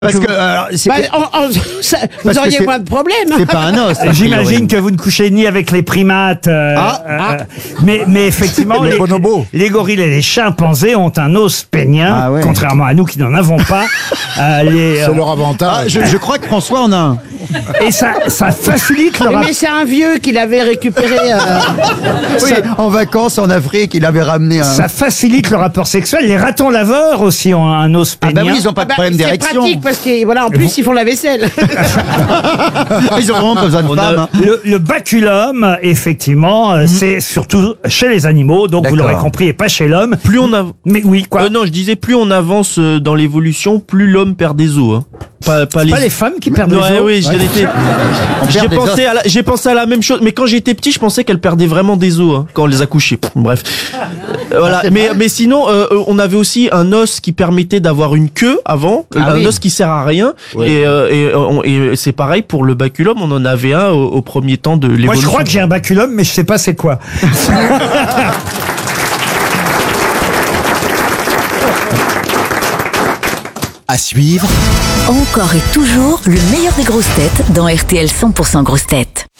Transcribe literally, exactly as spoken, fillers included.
Parce que, alors, c'est- Bah, on- on- ça- vous Parce que auriez c'est- moins de problèmes. c'est pas un os. a J'imagine priori. que vous ne couchez ni avec les primates, euh, Ah. euh, mais, mais effectivement, Les les, bonobos. les gorilles et les chimpanzés ont un os pénien, Ah ouais. contrairement à nous qui n'en avons pas. Euh, les, euh, Ah, avantage. je, je crois que François en a un. et ça, ça facilite le Oui, rapport. mais c'est un vieux qui l'avait récupéré. euh, Oui, en vacances en Afrique, il avait ramené un. Ça facilite le rapport sexuel. Les ratons laveurs aussi ont un os Ah pénien. bah oui, ils ont pas ah de bah, problème c'est d'érection. pratique parce que voilà, en plus ils font la vaisselle. Ils ont vraiment pas besoin de femmes. hein. Le, le baculum, effectivement, euh, c'est surtout chez les animaux, donc vous D'accord. l'aurez compris, et pas chez l'homme. Plus on a... Mais oui, quoi. Euh, non, je disais plus on avance euh, dans l'évolution, plus l'homme perd des os. Hein. Pas, pas Pas les femmes qui perdent Ouais, les os. oui, j'ai été- j'ai perd des pensé os. à la, j'ai pensé à la même chose, mais quand j'étais petit, je pensais qu'elle perdait vraiment des os hein, quand on les a couchés. Pff, bref, Euh, voilà. Mais mais sinon, euh, euh, on avait aussi un os qui permettait d'avoir une queue avant, Ah un oui. os qui sert à rien. Et, euh, et, euh, on- et c'est pareil pour le baculum, on en avait un au, au premier temps de l'évolution. Moi, je crois que j'ai un baculum, mais je sais pas c'est quoi. À suivre, Encore et toujours le meilleur des grosses têtes dans R T L cent pour cent grosses têtes.